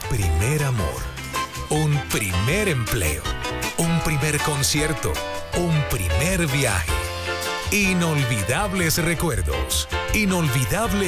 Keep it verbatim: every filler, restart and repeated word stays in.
primer amor, un primer empleo, un primer concierto, un primer viaje. Inolvidables recuerdos, inolvidable